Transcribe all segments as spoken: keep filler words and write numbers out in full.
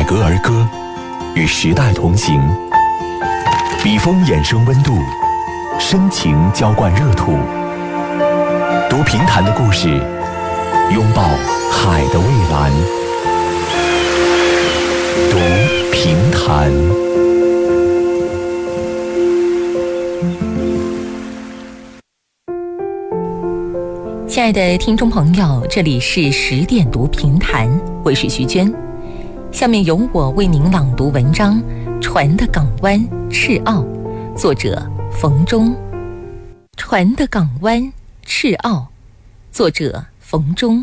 格而歌，与时代同行。笔锋衍生温度，深情浇灌热土。读评弹的故事，拥抱海的蔚蓝。读评弹。 亲爱的听众朋友，这里是十点读评弹，我是徐娟。下面由我为您朗读文章《船的港湾赤澳》，作者冯中。船的港湾赤澳，作者冯中。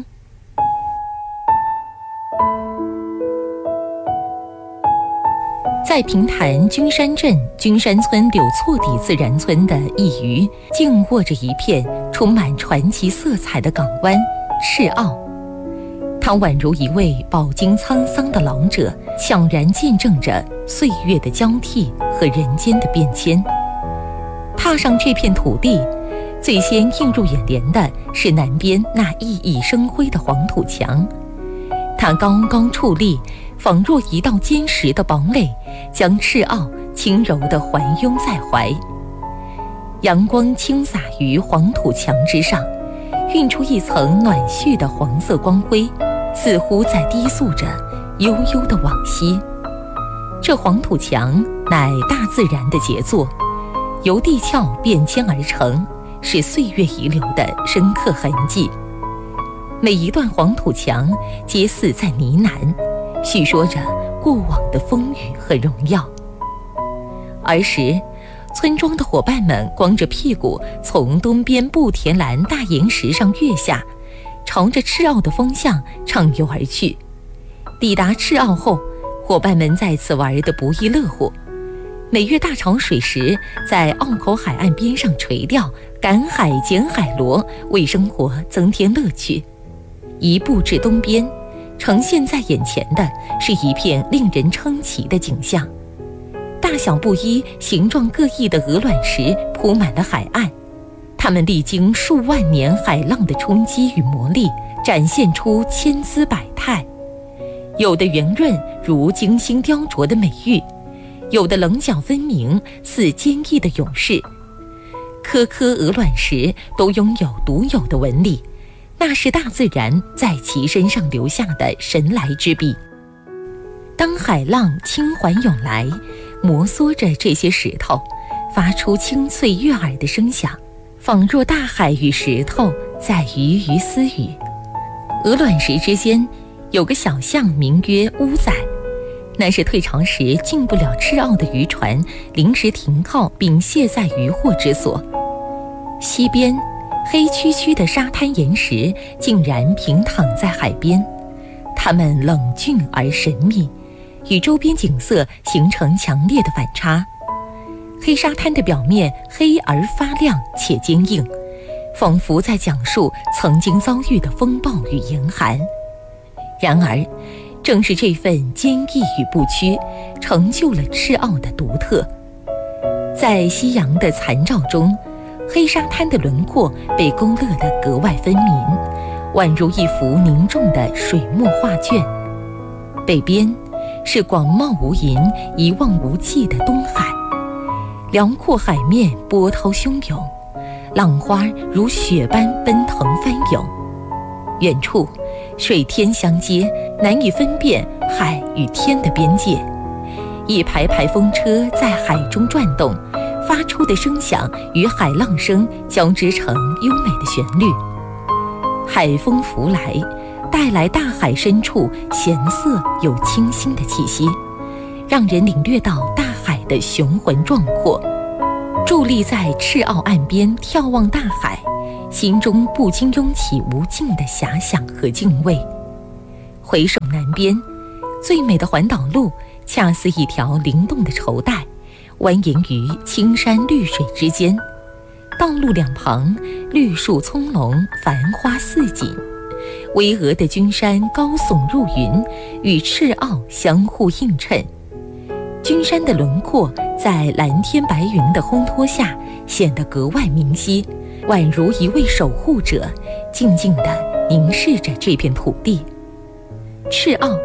在平潭君山镇君山村柳错底自然村的一隅，静卧着一片充满传奇色彩的港湾赤澳。它宛如一位饱经沧桑的老者，悄然见证着岁月的交替和人间的变迁。踏上这片土地，最先映入眼帘的是南边那熠熠生辉的黄土墙。它高高矗立，仿若一道坚实的堡垒，将赤澳轻柔地环拥在怀。阳光倾洒于黄土墙之上，晕出一层暖煦的黄色光辉，似乎在低诉着悠悠的往昔。这黄土墙乃大自然的杰作，由地壳变迁而成，是岁月遗留的深刻痕迹。每一段黄土墙皆似在呢喃，叙说着过往的风雨和荣耀。儿时，村庄的伙伴们光着屁股从东边布田栏大岩石上跃下，朝着赤澳的方向畅游而去。抵达赤澳后，伙伴们在此玩得不亦乐乎。每月大潮水时，在澳口海岸边上垂钓、赶海、捡海螺，为生活增添乐趣。一步至东边，呈现在眼前的是一片令人称奇的景象。大小不一、形状各异的鹅卵石铺满了海岸，它们历经数万年海浪的冲击与磨砺，展现出千姿百态。有的圆润如精心雕琢的美玉，有的棱角分明似坚毅的勇士。颗颗鹅卵石都拥有独有的纹理，那是大自然在其身上留下的神来之笔。当海浪轻缓涌来，摩挲着这些石头，发出清脆悦耳的声响，仿若大海与石头在鱼鱼私语。鹅卵石之间有个小巷，名曰乌仔，那是退潮时进不了赤澳的渔船临时停靠并卸载渔获之所。西边黑黢黢的沙滩岩石竟然平躺在海边，它们冷峻而神秘，与周边景色形成强烈的反差。黑沙滩的表面黑而发亮且坚硬，仿佛在讲述曾经遭遇的风暴与严寒。然而正是这份坚毅与不屈，成就了赤澳的独特。在夕阳的残照中，黑沙滩的轮廓被勾勒得格外分明，宛如一幅凝重的水墨画卷。北边是广袤无垠、一望无际的东海，辽阔海面波涛汹涌，浪花如雪般奔腾翻涌。远处水天相接，难以分辨海与天的边界。一排排风车在海中转动，发出的声响与海浪声交织成优美的旋律。海风拂来，带来大海深处咸涩又清新的气息，让人领略到大海的雄浑壮阔。伫立在赤澳岸边眺望大海，心中不禁涌起无尽的遐想和敬畏。回首南边，最美的环岛路恰似一条灵动的绸带，蜿蜒于青山绿水之间。道路两旁绿树葱茏，繁花似锦。巍峨的君山高耸入云，与赤澳相互映衬。君山的轮廓在蓝天白云的烘托下显得格外明晰，宛如一位守护者，静静地凝视着这片土地。赤澳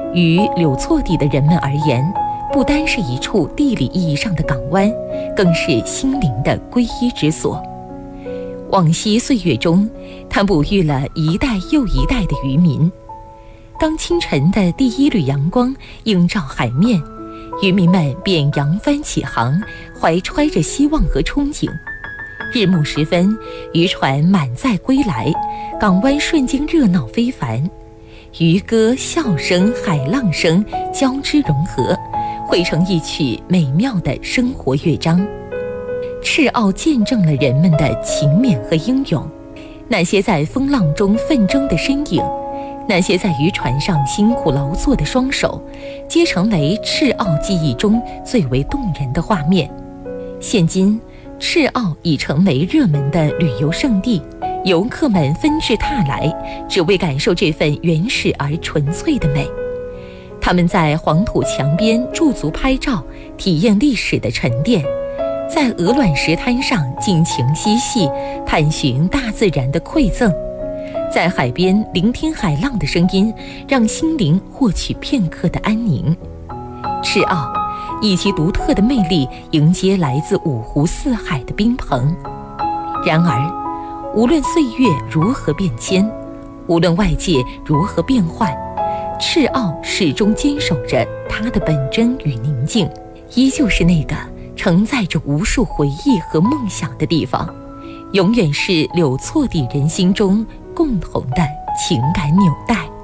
于柳错地的人们而言，不单是一处地理意义上的港湾，更是心灵的皈依之所。往昔岁月中，它哺育了一代又一代的渔民。当清晨的第一缕阳光映照海面，渔民们便扬帆起航，怀揣着希望和憧憬。日暮时分，渔船满载归来，港湾瞬间热闹非凡，渔歌、笑声、海浪声交织融合，汇成一曲美妙的生活乐章。赤澳见证了人们的勤勉和英勇，那些在风浪中奋争的身影，那些在渔船上辛苦劳作的双手，皆成为赤澳记忆中最为动人的画面。现今，赤澳已成为热门的旅游胜地，游客们纷至沓来，只为感受这份原始而纯粹的美。他们在黄土墙边驻足拍照，体验历史的沉淀；在鹅卵石滩上尽情嬉戏，探寻大自然的馈赠；在海边聆听海浪的声音，让心灵获取片刻的安宁。赤澳以其独特的魅力迎接来自五湖四海的宾朋。然而，无论岁月如何变迁，无论外界如何变幻，赤澳始终坚守着它的本真与宁静，依旧是那个承载着无数回忆和梦想的地方，永远是柳错地人心中共同的情感纽带。